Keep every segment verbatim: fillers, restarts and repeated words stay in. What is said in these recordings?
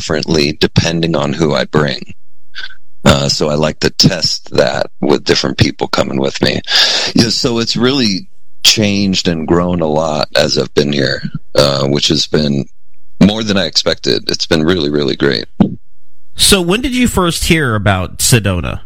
differently depending on who I bring. Uh, so I like to test that with different people coming with me. Yeah, so it's really changed and grown a lot as I've been here, uh, which has been more than I expected. It's been really, really great. So when did you first hear about Sedona?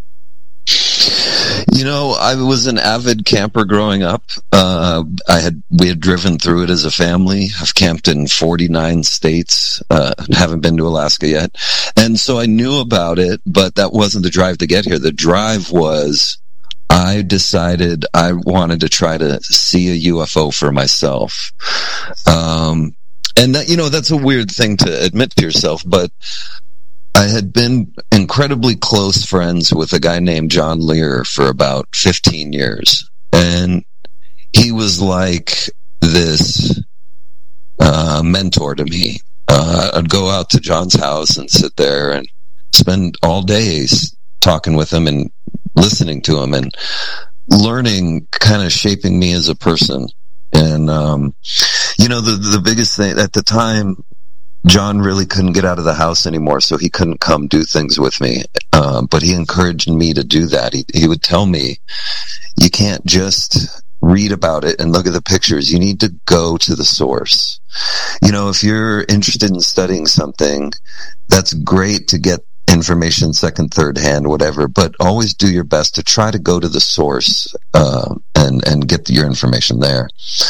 You know, I was an avid camper growing up. Uh, I had we had driven through it as a family. I've camped in forty-nine states. Uh, haven't been to Alaska yet, and so I knew about it. But that wasn't the drive to get here. The drive was I decided I wanted to try to see a U F O for myself. Um, and that, you know, that's a weird thing to admit to yourself, but I had been incredibly close friends with a guy named John Lear for about fifteen years. And he was like this uh, mentor to me. Uh, I'd go out to John's house and sit there and spend all days talking with him and listening to him and learning, kind of shaping me as a person. And, um, you know, the, the biggest thing at the time, John really couldn't get out of the house anymore, so he couldn't come do things with me. Um, but he encouraged me to do that. He, he would tell me, you can't just read about it and look at the pictures. You need to go to the source. You know, if you're interested in studying something, that's great to get information second, third hand, whatever, but always do your best to try to go to the source uh, and, and get your information there.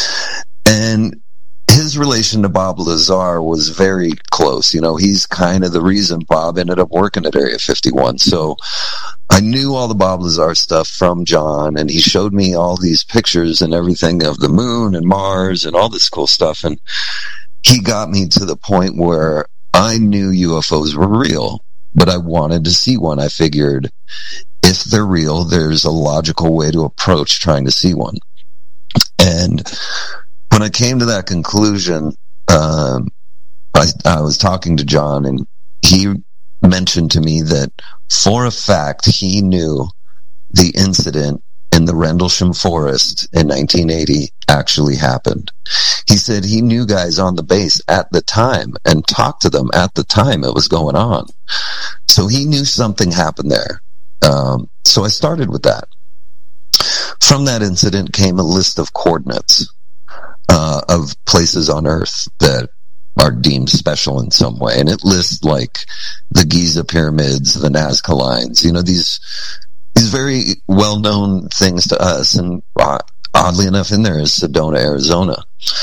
And his relation to Bob Lazar was very close. You know, he's kind of the reason Bob ended up working at Area fifty-one. So I knew all the Bob Lazar stuff from John, and he showed me all these pictures and everything of the moon and Mars and all this cool stuff. And he got me to the point where I knew U F Os were real, but I wanted to see one. I figured if they're real, there's a logical way to approach trying to see one. And when I came to that conclusion, um, I, I was talking to John, and he mentioned to me that for a fact he knew the incident in the Rendlesham Forest in nineteen eighty actually happened. He said he knew guys on the base at the time and talked to them at the time it was going on. So he knew something happened there. Um, so I started with that. From that incident came a list of coordinates uh, of places on Earth that are deemed special in some way. And it lists like the Giza pyramids, the Nazca lines, you know, these these very well-known things to us. And uh, oddly enough, in there is Sedona, Arizona.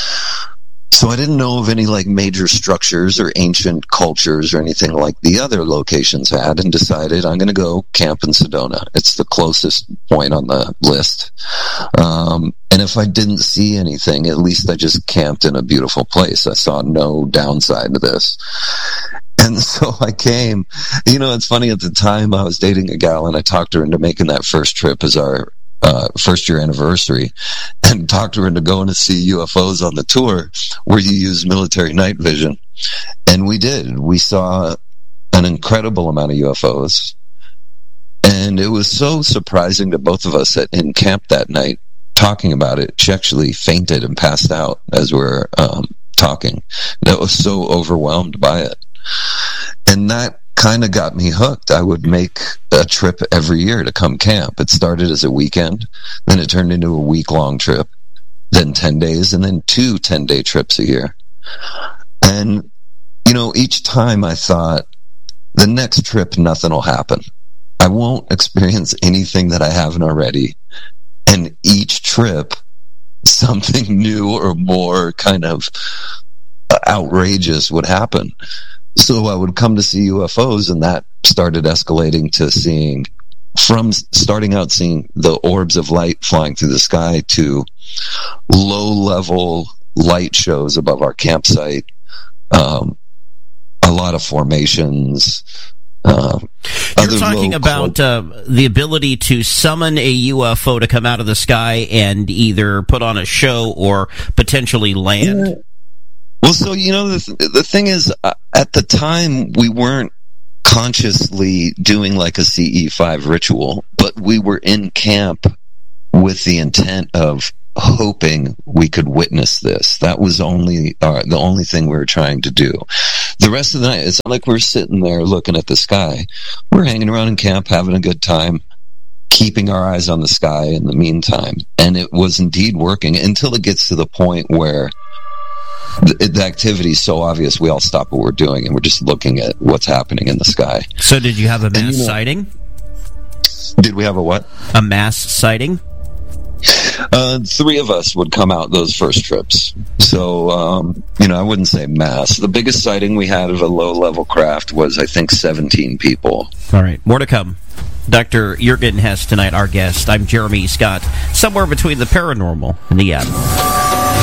So I didn't know of any like major structures or ancient cultures or anything like the other locations had, and decided I'm going to go camp in Sedona. It's the closest point on the list. Um, and if I didn't see anything, at least I just camped in a beautiful place. I saw no downside to this. And so I came, you know, it's funny, at the time I was dating a gal, and I talked her into making that first trip as our Uh, first year anniversary, and talked her into going to see U F Os on the tour where you use military night vision. And we did. We saw an incredible amount of U F Os. And it was so surprising to both of us that in camp that night, talking about it, she actually fainted and passed out as we were um, talking. That was so overwhelmed by it. And that kind of got me hooked. I would make a trip every year to come camp. It started as a weekend, then it turned into a week-long trip, then ten days, and then two ten-day trips a year. And, you know, each time I thought, the next trip, nothing will happen. I won't experience anything that I haven't already. And each trip, something new or more kind of outrageous would happen. So I would come to see U F Os, and that started escalating to seeing, from starting out seeing the orbs of light flying through the sky to low-level light shows above our campsite, um, a lot of formations. Uh, You're talking about uh, the ability to summon a U F O to come out of the sky and either put on a show or potentially land? Yeah. Well, so, you know, the, th- the thing is, uh, at the time, we weren't consciously doing like a C E five ritual, but we were in camp with the intent of hoping we could witness this. That was only uh, the only thing we were trying to do. The rest of the night, it's not like we're sitting there looking at the sky. We're hanging around in camp, having a good time, keeping our eyes on the sky in the meantime. And it was indeed working until it gets to the point where the, the activity is so obvious we all stop what we're doing and we're just looking at what's happening in the sky. So did you have a mass and, you know, sighting? Did we have a what? A mass sighting? Uh, three of us would come out those first trips. So, um, you know, I wouldn't say mass. The biggest sighting we had of a low-level craft was, I think, seventeen people. All right. More to come. Doctor Jurgen Hess tonight, our guest. I'm Jeremy Scott, somewhere between the paranormal and the average.